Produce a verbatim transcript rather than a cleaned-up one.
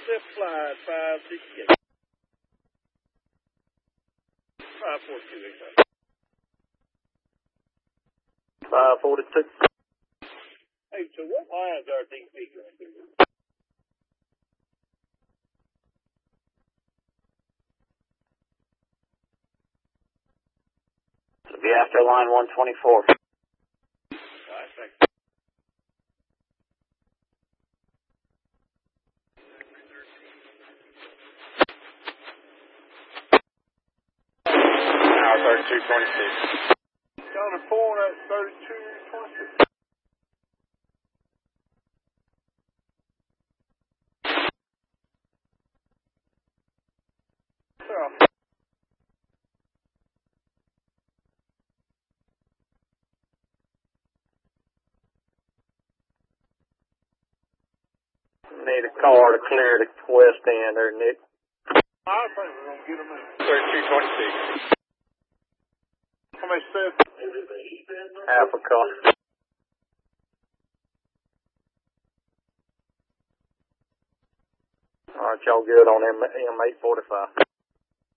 Left flight, five sixty-eight. five forty-two, exactly. five forty-two. Hey, so what lines are D P going through? So be after line one twenty-four. All right, thanks. Hour thirty-two twenty-six. Down to four at thirty-two twenty-six. Yeah. Need a car to clear the west end there, Nick. I think we're going to get them in. thirty-two twenty-six. How many steps? Half a car. All right, y'all good on M eight forty-five.